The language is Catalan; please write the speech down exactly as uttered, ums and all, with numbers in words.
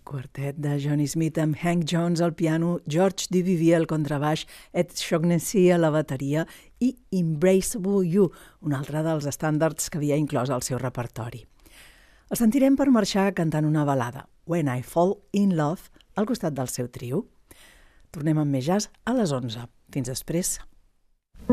Quartet de Johnny Smith amb Hank Jones al piano, George Duvivier al contrabaix, Ed Shaughnessy a la bateria i Embraceable You, un altre dels estàndards que havia inclòs al seu repertori. El sentirem per marxar cantant una balada, When I Fall in Love, al costat del seu trio. Tornem amb més jazz a les onze. Fins després.